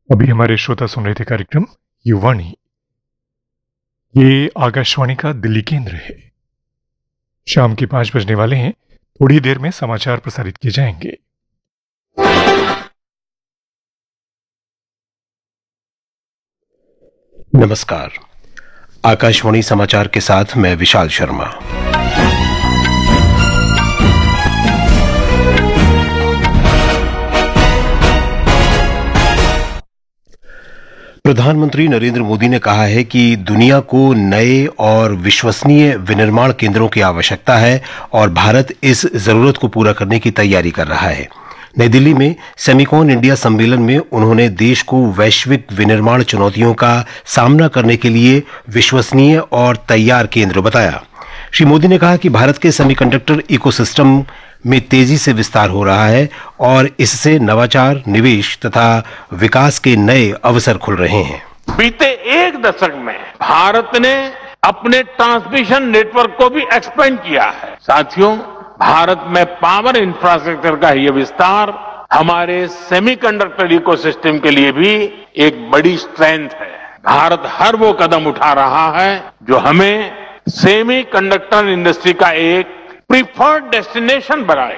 अभी हमारे श्रोता सुन रहे थे कार्यक्रम युवाणी। ये आकाशवाणी का दिल्ली केंद्र है। शाम के 5 बजने वाले हैं। थोड़ी देर में समाचार प्रसारित किए जाएंगे। नमस्कार। आकाशवाणी समाचार के साथ मैं विशाल शर्मा। प्रधानमंत्री नरेंद्र मोदी ने कहा है कि दुनिया को नए और विश्वसनीय विनिर्माण केंद्रों की आवश्यकता है और भारत इस जरूरत को पूरा करने की तैयारी कर रहा है। नई दिल्ली में सेमिकॉन इंडिया सम्मेलन में उन्होंने देश को वैश्विक विनिर्माण चुनौतियों का सामना करने के लिए विश्वसनीय और तैयार केंद्र बताया। श्री मोदी ने कहा कि भारत के सेमीकंडक्टर इकोसिस्टम में तेजी से विस्तार हो रहा है और इससे नवाचार, निवेश तथा विकास के नए अवसर खुल रहे हैं। बीते एक दशक में भारत ने अपने ट्रांसमिशन नेटवर्क को भी एक्सपेंड किया है। साथियों, भारत में पावर इंफ्रास्ट्रक्चर का यह विस्तार हमारे सेमीकंडक्टर इकोसिस्टम के लिए भी एक बड़ी स्ट्रेंथ है। भारत हर वो कदम उठा रहा है जो हमें सेमीकंडक्टर इंडस्ट्री का एक प्रीफर्ड डेस्टिनेशन बनाए।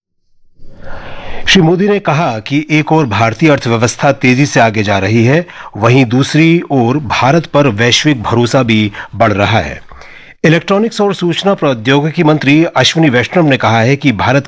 श्री मोदी ने कहा कि एक ओर भारतीय अर्थव्यवस्था तेजी से आगे जा रही है, वहीं दूसरी ओर भारत पर वैश्विक भरोसा भी बढ़ रहा है। इलेक्ट्रॉनिक्स और सूचना प्रौद्योगिकी मंत्री अश्विनी वैष्णव ने कहा है कि भारत